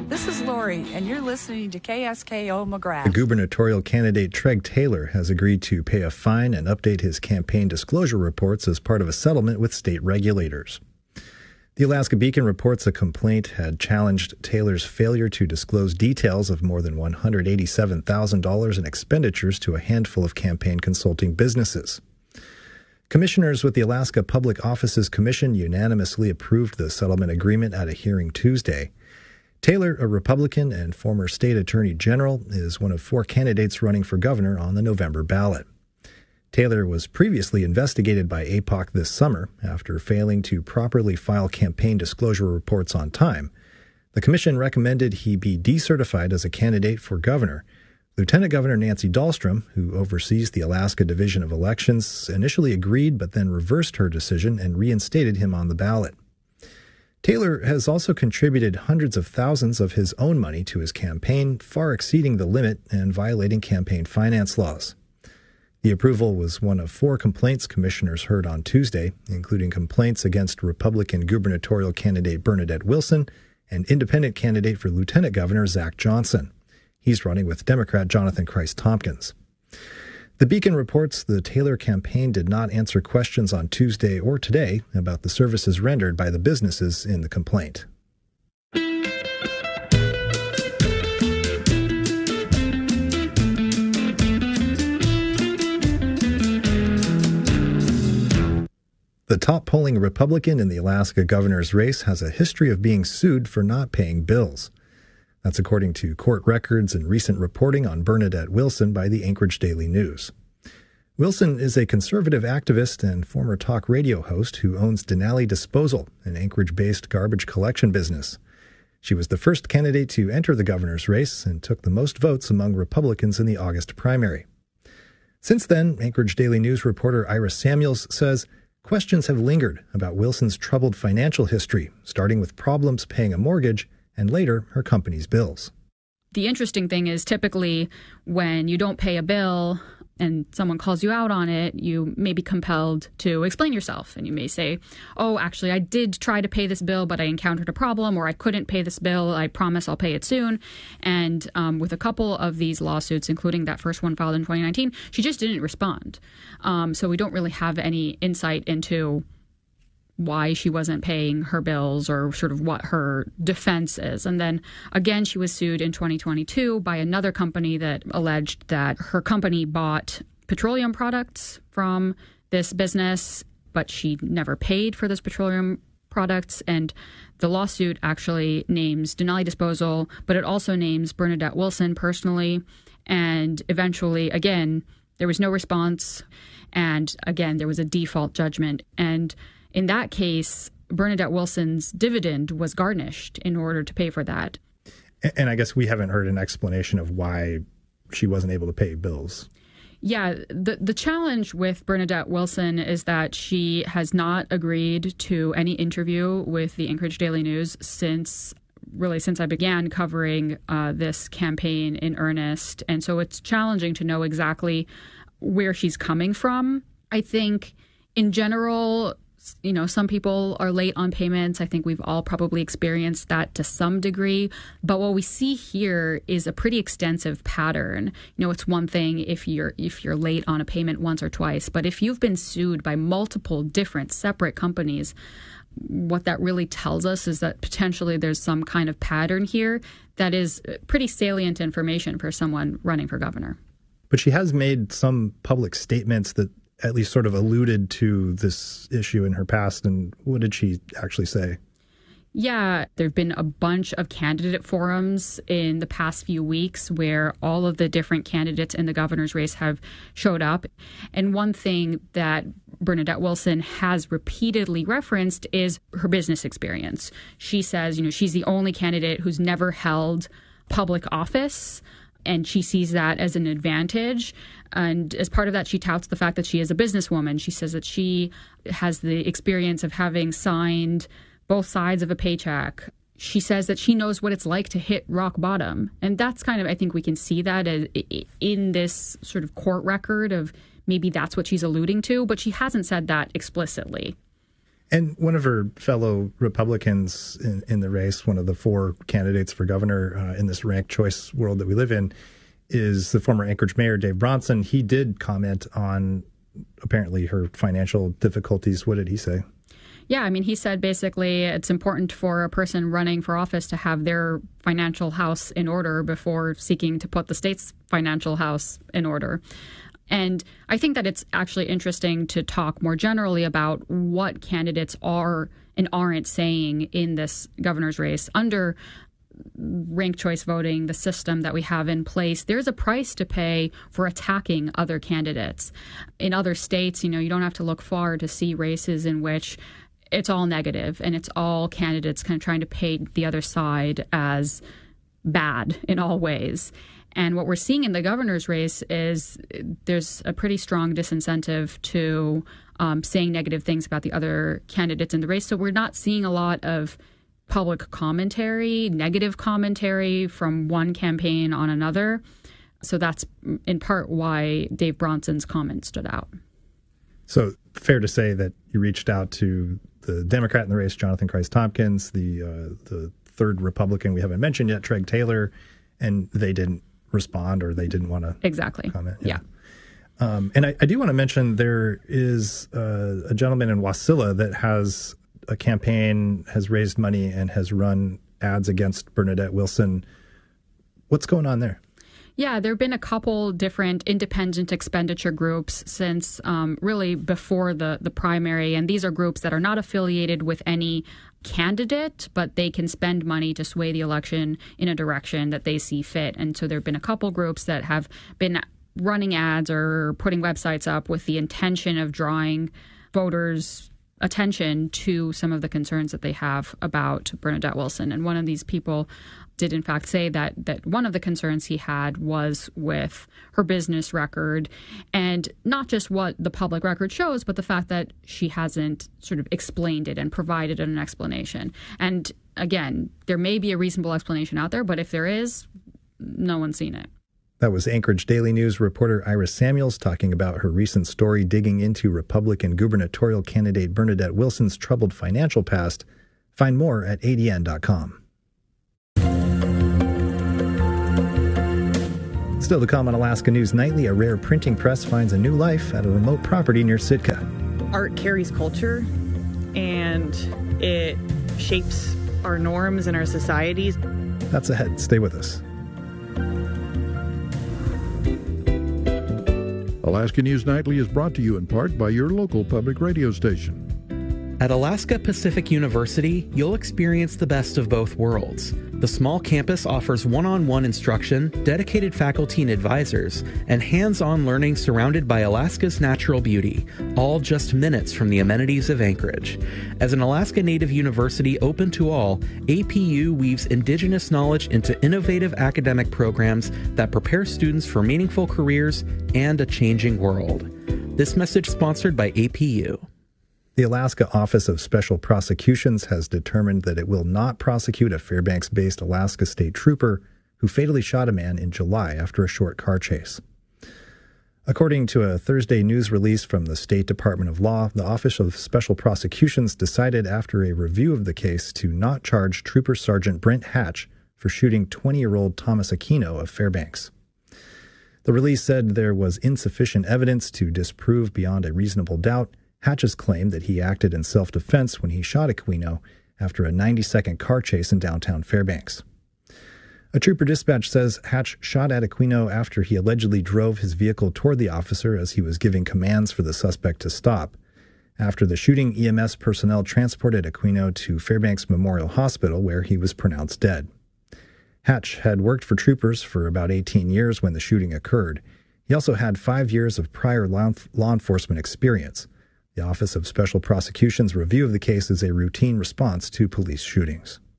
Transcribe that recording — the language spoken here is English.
This is Lori, and you're listening to KSKO McGrath. The gubernatorial candidate Treg Taylor has agreed to pay a fine and update his campaign disclosure reports as part of a settlement with state regulators. The Alaska Beacon reports a complaint had challenged Taylor's failure to disclose details of more than $187,000 in expenditures to a handful of campaign consulting businesses. Commissioners with the Alaska Public Offices Commission unanimously approved the settlement agreement at a hearing Tuesday. Taylor, a Republican and former state attorney general, is one of 4 candidates running for governor on the November ballot. Taylor was previously investigated by APOC this summer after failing to properly file campaign disclosure reports on time. The commission recommended he be decertified as a candidate for governor. Lieutenant Governor Nancy Dahlstrom, who oversees the Alaska Division of Elections, initially agreed but then reversed her decision and reinstated him on the ballot. Taylor has also contributed hundreds of thousands of his own money to his campaign, far exceeding the limit and violating campaign finance laws. The approval was one of 4 complaints commissioners heard on Tuesday, including complaints against Republican gubernatorial candidate Bernadette Wilson and independent candidate for lieutenant governor Zach Johnson. He's running with Democrat Jonathan Christ Tompkins. The Beacon reports the Taylor campaign did not answer questions on Tuesday or today about the services rendered by the businesses in the complaint. The top polling Republican in the Alaska governor's race has a history of being sued for not paying bills. That's according to court records and recent reporting on Bernadette Wilson by the Anchorage Daily News. Wilson is a conservative activist and former talk radio host who owns Denali Disposal, an Anchorage-based garbage collection business. She was the first candidate to enter the governor's race and took the most votes among Republicans in the August primary. Since then, Anchorage Daily News reporter Ira Samuels says questions have lingered about Wilson's troubled financial history, starting with problems paying a mortgage and later her company's bills. The interesting thing is typically when you don't pay a bill and someone calls you out on it, you may be compelled to explain yourself. And you may say, oh, actually, I did try to pay this bill, but I encountered a problem, or I couldn't pay this bill. I promise I'll pay it soon. And with a couple of these lawsuits, including that first one filed in 2019, she just didn't respond. So we don't really have any insight into why she wasn't paying her bills or sort of what her defense is. And then again, she was sued in 2022 by another company that alleged that her company bought petroleum products from this business, but she never paid for those petroleum products. And the lawsuit actually names Denali Disposal, but it also names Bernadette Wilson personally. And eventually, again, there was no response. And again, there was a default judgment. And in that case, Bernadette Wilson's dividend was garnished in order to pay for that. And I guess we haven't heard an explanation of why she wasn't able to pay bills. Yeah, the challenge with Bernadette Wilson is that she has not agreed to any interview with the Anchorage Daily News since I began covering this campaign in earnest. And so it's challenging to know exactly where she's coming from. I think in general, you know, some people are late on payments. I think we've all probably experienced that to some degree. But what we see here is a pretty extensive pattern. You know, it's one thing if you're late on a payment once or twice, but if you've been sued by multiple different separate companies, what that really tells us is that potentially there's some kind of pattern here that is pretty salient information for someone running for governor. But she has made some public statements that at least sort of alluded to this issue in her past. And what did she actually say? Yeah, there have been a bunch of candidate forums in the past few weeks where all of the different candidates in the governor's race have showed up. And one thing that Bernadette Wilson has repeatedly referenced is her business experience. She says, you know, she's the only candidate who's never held public office, and she sees that as an advantage. And as part of that, she touts the fact that she is a businesswoman. She says that she has the experience of having signed both sides of a paycheck. She says that she knows what it's like to hit rock bottom. And that's kind of, I think we can see that in this sort of court record of maybe that's what she's alluding to, but she hasn't said that explicitly. And one of her fellow Republicans in the race, one of the 4 candidates for governor in this ranked choice world that we live in, is the former Anchorage mayor, Dave Bronson. He did comment on apparently her financial difficulties. What did he say? Yeah, I mean, he said basically it's important for a person running for office to have their financial house in order before seeking to put the state's financial house in order. And I think that it's actually interesting to talk more generally about what candidates are and aren't saying in this governor's race. Under ranked choice voting, the system that we have in place, there's a price to pay for attacking other candidates. In other states, you don't have to look far to see races in which it's all negative and it's all candidates kind of trying to paint the other side as bad in all ways. And what we're seeing in the governor's race is there's a pretty strong disincentive to saying negative things about the other candidates in the race. So we're not seeing a lot of public commentary, negative commentary from one campaign on another. So that's in part why Dave Bronson's comment stood out. So fair to say that you reached out to the Democrat in the race, Jonathan Christ-Tompkins, the third Republican we haven't mentioned yet, Treg Taylor, and they didn't respond, or they didn't want to comment. Yeah. And I do want to mention there is a gentleman in Wasilla that has a campaign, has raised money, and has run ads against Bernadette Wilson. What's going on there? Yeah, there have been a couple different independent expenditure groups since really before the primary. And these are groups that are not affiliated with any candidate, but they can spend money to sway the election in a direction that they see fit. And so there have been a couple groups that have been running ads or putting websites up with the intention of drawing voters' attention to some of the concerns that they have about Bernadette Wilson. And one of these people did in fact say that one of the concerns he had was with her business record, and not just what the public record shows, but the fact that she hasn't sort of explained it and provided an explanation. And again, there may be a reasonable explanation out there, but if there is, no one's seen it. That was Anchorage Daily News reporter Iris Samuels talking about her recent story digging into Republican gubernatorial candidate Bernadette Wilson's troubled financial past. Find more at adn.com. Still to come on Alaska News Nightly, a rare printing press finds a new life at a remote property near Sitka. Art carries culture, and it shapes our norms and our societies. That's ahead. Stay with us. Alaska News Nightly is brought to you in part by your local public radio station. At Alaska Pacific University, you'll experience the best of both worlds. The small campus offers one-on-one instruction, dedicated faculty and advisors, and hands-on learning surrounded by Alaska's natural beauty, all just minutes from the amenities of Anchorage. As an Alaska Native university open to all, APU weaves indigenous knowledge into innovative academic programs that prepare students for meaningful careers and a changing world. This message sponsored by APU. The Alaska Office of Special Prosecutions has determined that it will not prosecute a Fairbanks-based Alaska state trooper who fatally shot a man in July after a short car chase. According to a Thursday news release from the State Department of Law, the Office of Special Prosecutions decided after a review of the case to not charge Trooper Sergeant Brent Hatch for shooting 20-year-old Thomas Aquino of Fairbanks. The release said there was insufficient evidence to disprove beyond a reasonable doubt Hatch's claim that he acted in self-defense when he shot Aquino after a 90-second car chase in downtown Fairbanks. A trooper dispatch says Hatch shot at Aquino after he allegedly drove his vehicle toward the officer as he was giving commands for the suspect to stop. After the shooting, EMS personnel transported Aquino to Fairbanks Memorial Hospital, where he was pronounced dead. Hatch had worked for troopers for about 18 years when the shooting occurred. He also had 5 years of prior law enforcement experience. The Office of Special Prosecutions' review of the case is a routine response to police shootings.